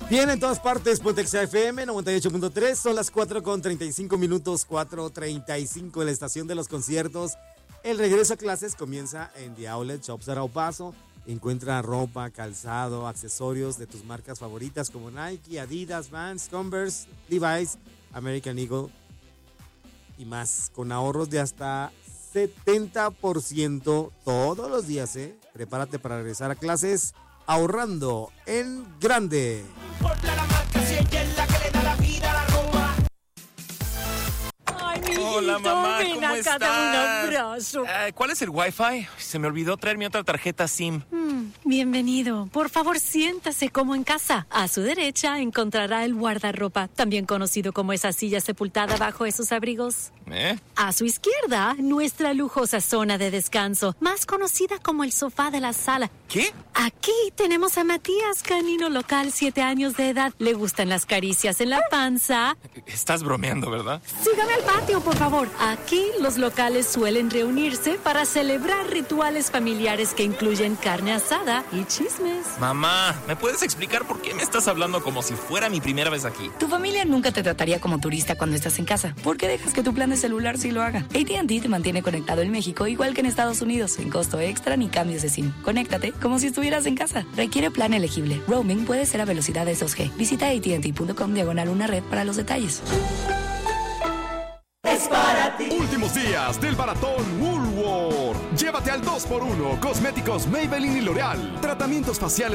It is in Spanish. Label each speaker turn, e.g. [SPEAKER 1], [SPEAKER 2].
[SPEAKER 1] Bien, en todas partes, Pontexa FM 98.3, son las 4:35, 4:35 en la estación de los conciertos. El regreso a clases comienza en The Outlet Shops Araupaso. Encuentra ropa, calzado, accesorios de tus marcas favoritas como Nike, Adidas, Vans, Converse, Levi's, American Eagle y más, con ahorros de hasta 70% todos los días, ¿eh? Prepárate para regresar a clases ahorrando en grande.
[SPEAKER 2] Ay, mijito,
[SPEAKER 3] hola, mamá,
[SPEAKER 2] ven
[SPEAKER 3] ¿cómo
[SPEAKER 2] acá,
[SPEAKER 3] estás?
[SPEAKER 2] dame un abrazo.
[SPEAKER 3] ¿Cuál es el Wi-Fi? Se me olvidó traer mi otra tarjeta SIM.
[SPEAKER 2] Bienvenido. Por favor, siéntase como en casa. A su derecha encontrará el guardarropa, también conocido como esa silla sepultada bajo esos abrigos. A su izquierda, nuestra lujosa zona de descanso, más conocida como el sofá de la sala.
[SPEAKER 3] ¿Qué?
[SPEAKER 2] Aquí tenemos a Matías, canino local, 7 años de edad. Le gustan las caricias en la panza.
[SPEAKER 3] Estás bromeando, ¿verdad?
[SPEAKER 2] Sígame al patio, por favor. Aquí los locales suelen reunirse para celebrar rituales familiares que incluyen carne asada y chismes.
[SPEAKER 3] Mamá, ¿me puedes explicar por qué me estás hablando como si fuera mi primera vez aquí?
[SPEAKER 4] Tu familia nunca te trataría como turista cuando estás en casa. ¿Por qué dejas que tu plan de celular sí lo haga? AT&T te mantiene conectado en México igual que en Estados Unidos, sin costo extra ni cambios de SIM. Conéctate como si estuvieras en casa. Requiere plan elegible. Roaming puede ser a velocidades 2G. Visita AT&T.com/una red para los detalles.
[SPEAKER 5] Es para ti. Últimos días del maratón Woolworth. Llévate al 2x1 cosméticos Maybelline y L'Oreal. Tratamientos faciales